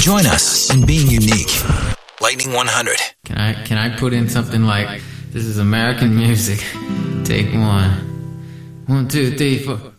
Join us in being unique. Lightning 100. Can I put in something like, this is American music. Take one. 1, 2, 3, 4.